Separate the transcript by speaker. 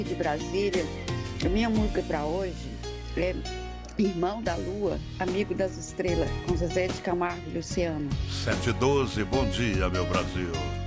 Speaker 1: de Brasília. A minha música para hoje é Irmão da Lua, Amigo das Estrelas, com Zezé de Camargo e Luciano.
Speaker 2: 7h12, bom dia, meu Brasil.